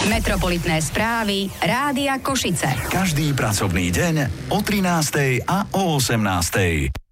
Metropolitné správy Rádia Košice. Každý pracovný deň o 13:00 a o 18:00.